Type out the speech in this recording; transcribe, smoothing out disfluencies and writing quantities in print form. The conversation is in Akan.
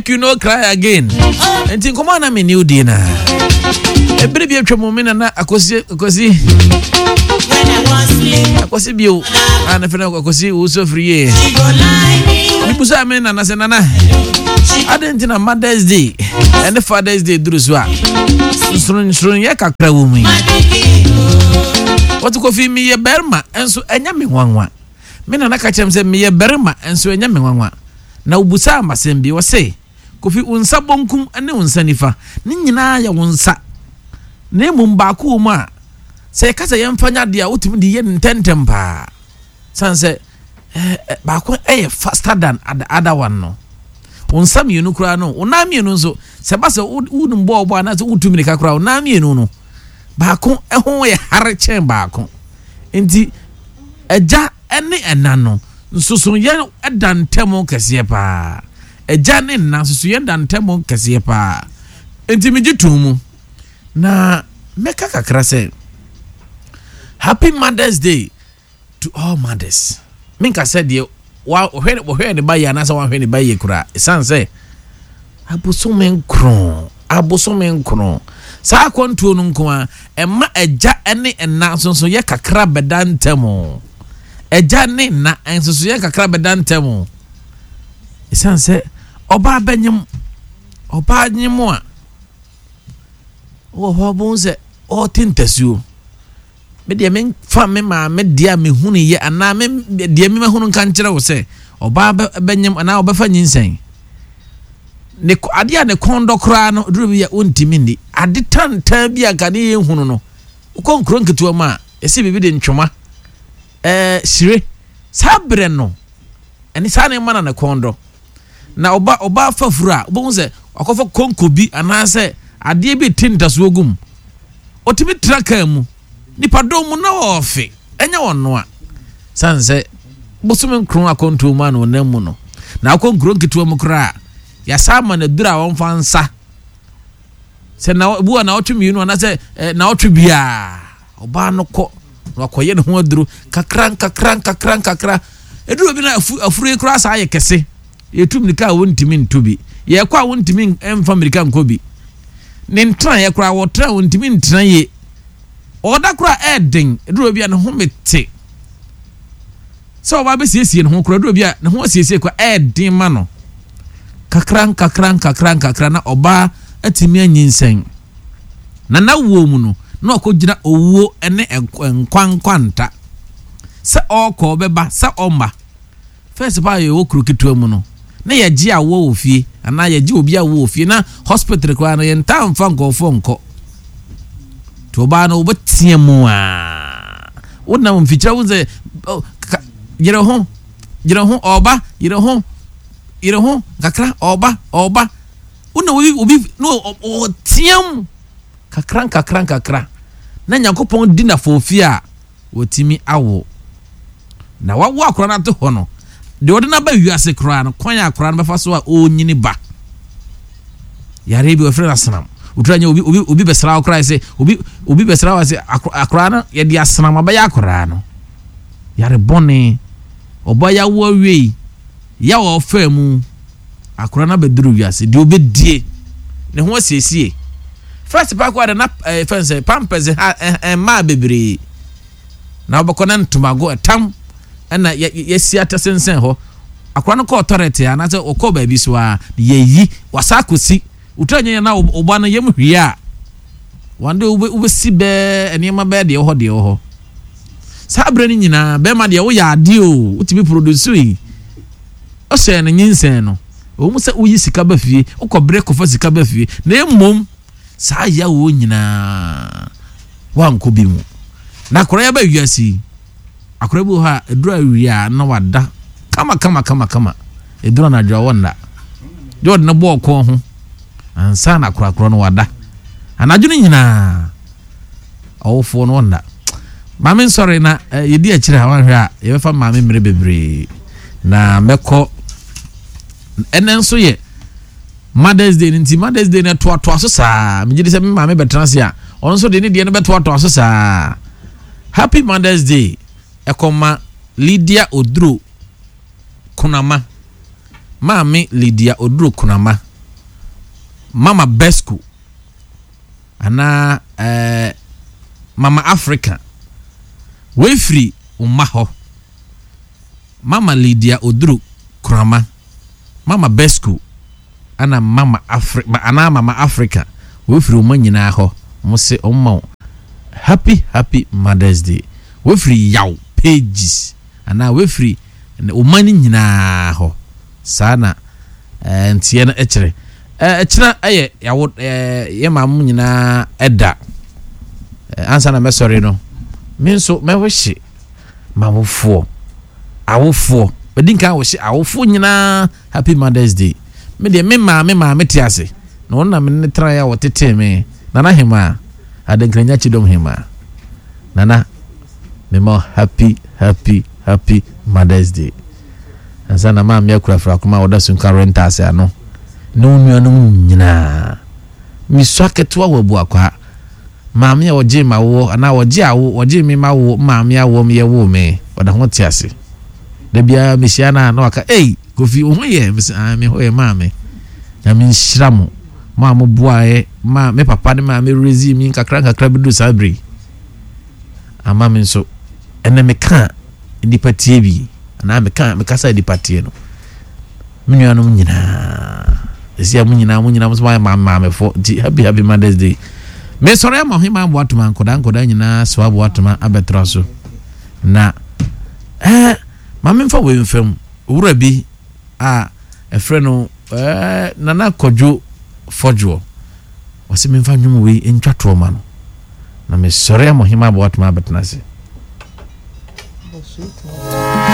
you no cry again. And think, come on, I'm a new dinner. A baby of Chomomina, Akosi. Akosi Bio, and if I Akosi, who's so free. People say, men and I said, Nana. I didn't know Mother's Day and the Father's Day, Druswa. Soon, Yakakra woman. What to coffee me a berma, and so a yammy one. Men and I catch him say me a berma, and so a yammy one. Now Busama Sembi was say. Kofi unsa bonkum ene unsa nifa ni nyina ya unsa na mumbaku ma se kasa yemfanya dia utimi di ye ntentem pa sanse ba ko faster than the other one no unsa mienu kura no una mienu nso se ba se udum bo na se utumi ni kakura una mienu no ba ko ho ye harechen ba ko enti eja ene enano nsusun ye edantem kese pa ejane na susu yenda ntemo kese pa enti migitumu na meka kakra say happy Mother's Day to all mothers. Minka said ye wa ohwe ne baye na sa wa hwe ne baye kura esan say abosomen kron sa akwantuo no nko emma eja ene na so ye kakra bedantemo eja ne na enso ye kakra bedantemo esan say oba banyem oba nyemo a wo ho se o tintasuo me de men fa me ma me dia me hunu ye ana me de me hunu kan kire wo se oba banyem ana obafa nyinsen ne ade a ne kondo kra no duru bi ya ontimi ndi ade tantan bi aka ne ye hunu no ukonkro nketo ma ese bibi de ntwoma sire sabre no eni sa ne mana ne kondo na oba fafura obo se akofa konko bi anase ade bi tintaso ogum otimi traka mu nipa dom na ofe enya wono a sanse bosumen kron akonto ma no namu no na akonkro nketo mu kra ya sama na dura won fansa se na buwa na otumi no na se na otubia oba no ko no akoye ne ho aduru kakran eduro bi na afuru kra sa ye kese yetum ni ka wontimi ntubi ye kwa wontimi emfa amerika nkobi ne ntra ye kra wo tra wontimi ntra ye oda kra eden eduro bi na ho mete so ba be siesie ne ho kra eduro bi na ho siesie kwa eden ma no kakran na oba atimi anyinsen na wo mu no na okogina owo ene nkwankwanta se oko beba se omba first ba ye wo krukitu mu no na ye gi awo ofie ana ye gi obi awo ofie na hospital kwa na ye ntamfa nkofo nko to ba no obetie mu a wona mfichira wonze yere ho oba yere ho kakra oba una obi no tiam kakra na nyakopon dina fofie a wotimi awo na wawo akora na to ho no de odena ba wiase kra no kwanya akora no befa so a onyini ba yare bi ofre asnam utranya obi besra akora se obi besra wa se akora no ye di asnam ba ya akora no yare bone obaya wo wi ya wo famu akora na beduru wiase de obedie ne ho asiesie first pa kwa na fence pampers ma bebre na obakona ntumago etam na yesi atasensen ho akora no ko authority anaze okọ ba bi so a yeyi wasakosi utranya na oba na yem hwia wande ubesi be enema be de ho sabre ni nyina be ma de wo ya ade o utimi produce yi o se na nyinsen no o mu se uyi sika ba fie ukobre kofa sika ba fie na emom sa ya wo nyina wanko bi mu na akora ya ba wiasi akora bu ha edura wia na wada kama edura na dwa wona jod na bo ko ho ansa na akora no wada anadwo ni nyina awofo no wona mame sorry na yedi akire ha wan hwe a ye fa mame mere bebre na meko enenso ye Mother's Day nti Mother's Day na to so sa me gidi se me mame betranse a onso de ne de ne beto so sa Happy Mother's Day ekoma Lydia Oduro Kunama mame Lydia Oduro Kunama Mama Besco ana Mama Africa we free umaho Mama Lydia Odru Krama Mama Besco ana Mama Africa we free umanyina ho mo se omma happy Mother's Day we free yaw pages ana we free umani nyina ho sana ntie na ekere ekira aye yawo ye mamu nyina eda ansa na me sorry no me nso me wohye mawofo awofo bedinka wohye awofo nyina happy Mother's Day me de me ma tiase na wona me tra ya wotete me nana hema adenkranya chidom hema nana me mo happy Mother's Day ansa na ma me akura fra kuma woda sunka rentals ano no nuanum nyina mi swaketwa wabu akwa maame ya oje mawo ana oje awo oje mi mawo maame ya wo me ye wo me oda ho tiase da bia me hia na aka Kofi o ye me ho ye maame na mi nhyiramu maamo boae ma me papa ne maame rezi mi kakra bidu sabri ama me nso ene me ka dipatie bi ana me kasa dipatie no me nuanum nyina esia mu nyina so maame fo happy Mother's Day me sore ma hima boatuma nkoda nyina so aboatuma abetra so na maame mfa we mfam wura bi efre no nana kojo fojo wase me mfa nwum we ntwato ma no na me sore ma hima boatuma abetna se